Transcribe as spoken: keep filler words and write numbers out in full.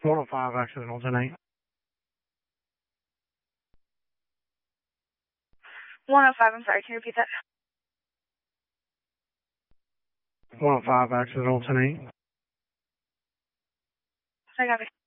one oh five, accidental ten eight. one oh five, I'm sorry, can you repeat that? one oh five, accidental ten eight. I got it.